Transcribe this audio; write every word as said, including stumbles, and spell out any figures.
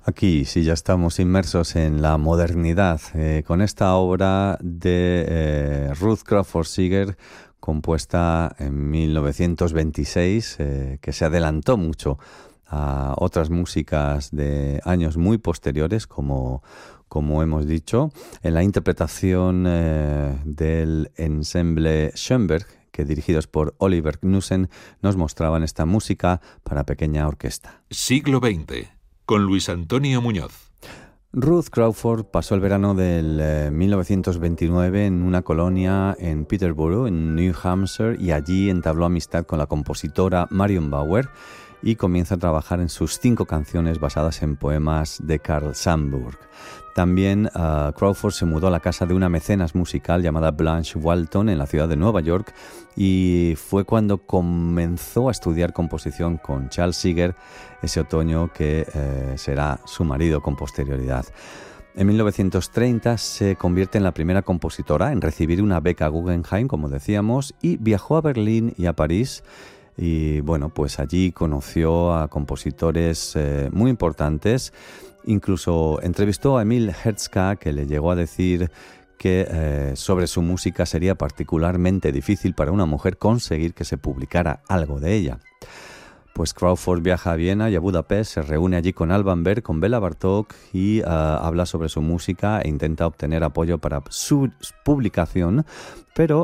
Aquí sí ya estamos inmersos en la modernidad eh, con esta obra de eh, Ruth Crawford Seeger, compuesta en mil novecientos veintiséis, eh, que se adelantó mucho a otras músicas de años muy posteriores, como, como hemos dicho, en la interpretación eh, del ensemble Schoenberg, que dirigidos por Oliver Knussen nos mostraban esta música para pequeña orquesta. Siglo veinte, con Luis Antonio Muñoz. Ruth Crawford pasó el verano del eh, mil novecientos veintinueve en una colonia en Peterborough, en New Hampshire, y allí entabló amistad con la compositora Marion Bauer y comienza a trabajar en sus cinco canciones basadas en poemas de Carl Sandburg. También uh, Crawford se mudó a la casa de una mecenas musical llamada Blanche Walton en la ciudad de Nueva York, y fue cuando comenzó a estudiar composición con Charles Seeger ese otoño, que eh, será su marido con posterioridad. En mil novecientos treinta se convierte en la primera compositora en recibir una beca Guggenheim, como decíamos, y viajó a Berlín y a París. Y bueno, pues allí conoció a compositores eh, muy importantes. Incluso entrevistó a Emil Hertzka, que le llegó a decir que eh, sobre su música sería particularmente difícil para una mujer conseguir que se publicara algo de ella. Pues Crawford viaja a Viena y a Budapest, se reúne allí con Alban Berg, con Bela Bartók, y uh, habla sobre su música e intenta obtener apoyo para su publicación, pero